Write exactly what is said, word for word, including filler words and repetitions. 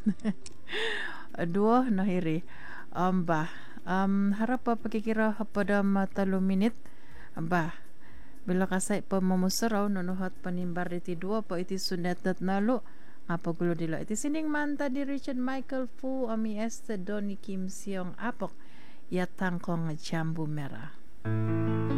Dua nahiri. Um, bah, um, harap pa pagkikira pada mata luminit. Bah, bila kasay pa mamusaraw nunuhat panimbar iti dua pa iti sunat at nalo. Apa gulo dila iti sining manta di Richard Michael Fu ami este Donny Kim Siong Apok yatang kong jambu merah.